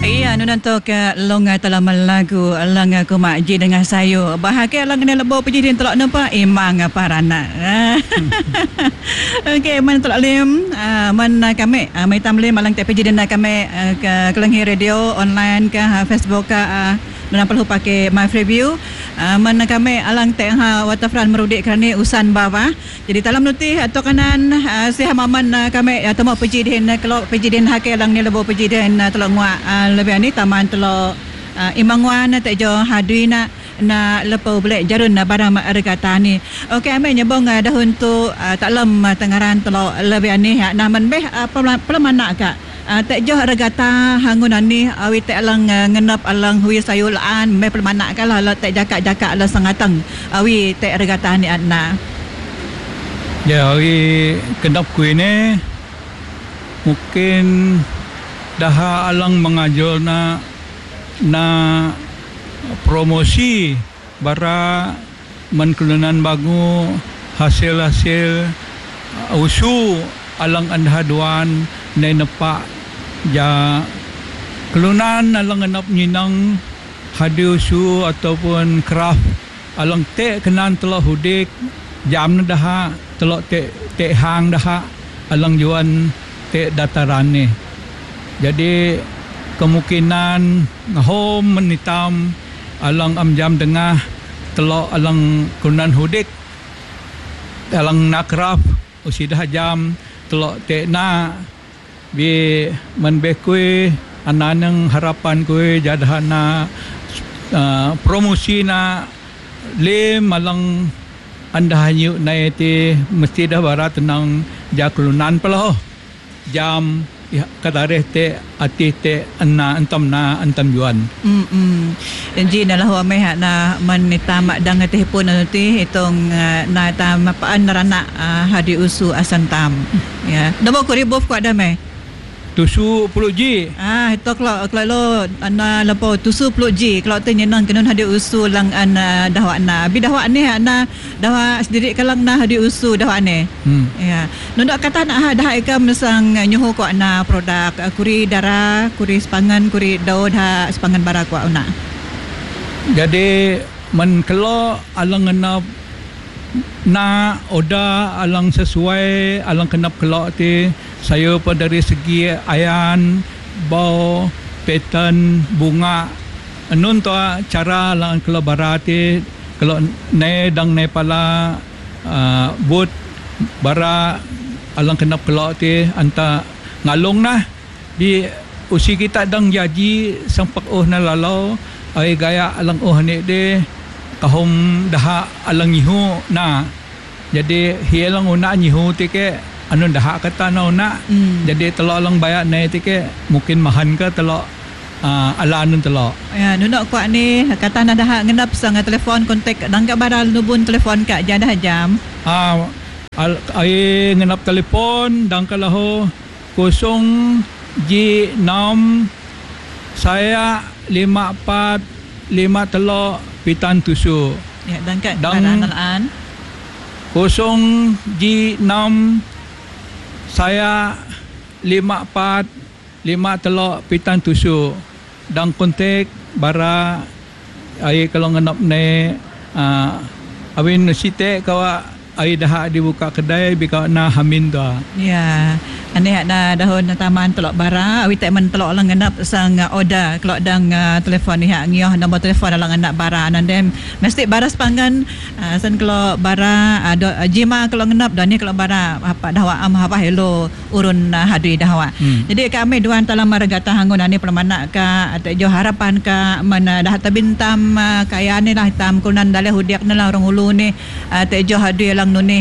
Iya, nanto ke longa talaman lagu lang aku makji dengan sayo. Bahagia lang na labo pejidin telok nampak imang parana. Okey, man telok lim man kami mai tamlim malang te pejidin kami ke Kelangi radio online ke Facebook ke dan perlu pakai my review man kami alang te waterfront merudik kerana usan bawah. Jadi dalam nuti atau kanan si hamaman kami temu pejidin kalau pejidin hake lang ni labo pejidin telok ngwa lebih ni taman telok imangwan tak jo hadui na lepo boleh jarun na barang regata ni. Okey ame nyebong dahun tu tak lem tengaran telok lebih ni naman beh pelamana ka tak jo regata hangunan ni awi tak lang ngenap alang hui sayulan me pelamana ka lah tak jakak-jakak la sangatang awi tak regata ni adna. Ya awi kenap kui ni mungkin dah alang mengajar na promosi bara menkulunan bagu hasil-hasil usu alang anhaduan na nepak ja kelunan alang anap nyinang hadi usu ataupun craft alang te kenan telok hudik jam na daha telok te hang daha alang juan te dataran ni. Jadi kemungkinan ngahom menitam alang amjam tengah telok alang kunan hudik alang nakraf usidah jam telok tekna bi menbekui ananang harapan kui jadhana promosi na lim alang anda hanyu na iti mesti dah barat tenang jakulunan peloh jam katareh te ati te anna antam juan. Jadi nalah wa meh na manita makdang teh pun nanti hitong na ta mapaan narana hadi usu asantam. Ya. Damo ko ribof ko ada meh. Tusu 10G. Itu kalau lo ana lapo tusu 10G kalau tu nyenang kenun hadi usu lang ana dahwa na. Bi dahwa ni ana dahwa sendiri kalang na hadi usu dahwa ni. Ya. Nundak kata nak dah ikam mesang nyuhu ko ana produk kuri dara, kuri sepangan, kuri daud ha sepangan bara ko una. Jadi men kelo alang ngenap na oda alang sesuai alang kenap kelok ti saya pada dari segi ayan bau pattern bunga anun to cara alang kelok barati kelok ne dang ne pala but bara alang kenap kelok ti anta ngalong nah di usi kita dang jaji sampak na lalau ay gaya alang ni de kahom daha alang nyihu na jadi hialang una nyihu ti ke anu daha kata na una jadi telok lang bayat na ti ke mungkin mahan ka telok ala anun telok ya nunok ko ni kata na daha ngenap sang telefon kontak dang ka baral nubun telefon ka jadah jam ay ngenap telefon dang kalaho 0G6 saya 54 5 telok pitan tusu ya dan kat baranan 0G6 saya 54 5 telok pitan tusu dan kontak bara ai kalau ngenap ne awin site kawa ai dah dibuka kedai bika na hamin tu ya ane na dahon taman telok bara awi tak men telok lang ngenap sang order kelok dang telefon ni hak ngioh nombor telefon lang anak bara nandem mesti baras pangan san kelok bara jima kelok ngenap dan ni kelok bara apa dahwa am apa hello urun hadui dahwa jadi kami duan dalam regata hangun ani permana ka atau jo harapan ka mana dah tabintam kaya ni lah hitam kunan daleh hudiak na lah orang ulu ni atau jo hadui lang nuni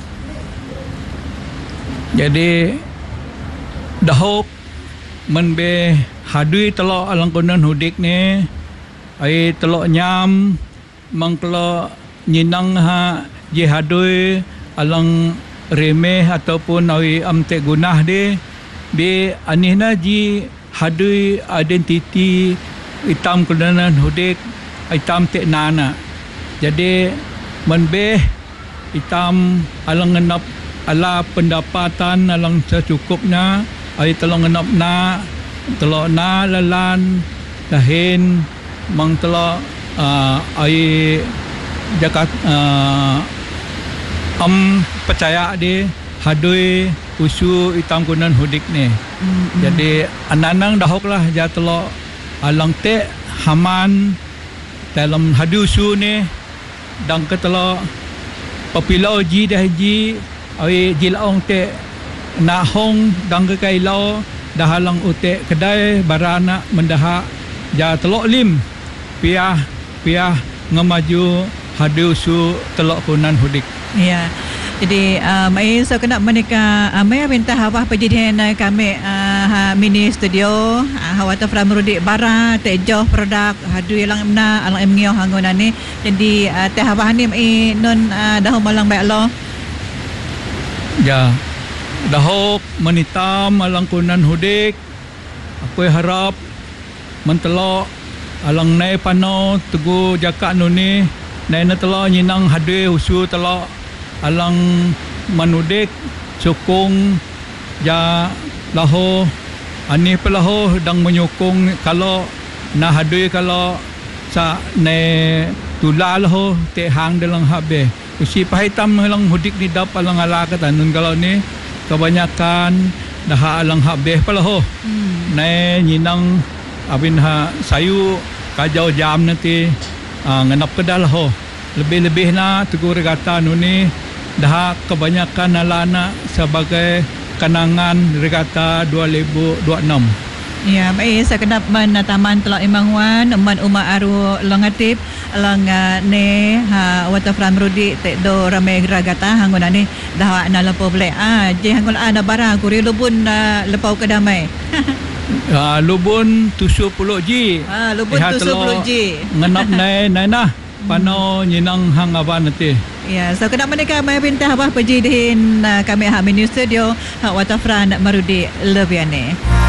jadi dahok menbe hadui telok alang konon hudik ni ai telok nyam mangkelo nyinang ha je hadui alang remeh ataupun ai amte gunah de be anihna ji hadui identiti hitam konon hudik hitam te nana jadi menbe hitam alang ngenap ala pendapatan alang secukupnya ay telong ngenap na telok na lalan dahin mang telok ai jakat percaya di hadui usu itam kunan hudik ni. Jadi ananang dahok lah ja telok alang te haman dalam hadu usu ni dang ke telok papilau ji dah ji ai jilaong te na hong dang ke kai lau dah halang ute kedai barana mendaha ja telok lim piah ngamaju hadu usu telok kunan hudik. Ya. Jadi mai so kena menika mai minta hawah pejadian kami mini studio hawata framrudi bara te joh produk hadu yang mna alang emngio hangunan ni. Jadi teh hawah ni mai non dah malang baik lo. Ya. Dahok menitam alang kunan hudik. Aku harap mentelok alang nai pano tugu jakak nuni nai na telok nyinang hadu usu telok alang manudik sokong ja laho ani pelaho dang menyokong kalau na hadui kalau sa ne tulal ho te hang dalang habe usi pahitam lang hudik ni dap alang ala katanun kalau ni kebanyakan dah alang habe pelaho ne nyinang abin ha sayu kajau jam nanti nganap kedal ho lebih-lebih na tugu regata nuni dah kebanyakan alana sebagai kenangan regata 2026. Ya, baik sekedap man taman telok Imangwan man Uma Aru Longatip alang ne wata framrudi te do ramai regata hangun ni dah na lepo boleh je hangun ada barang kuri lubun lepau kedamai. Lubun 70G. Lubun 70G. Nganap nai nah pano nyinang hang aban nanti. Ya, so kena menika mai pinta abah pejidihin kami mini studio wata fran marudi lebiane.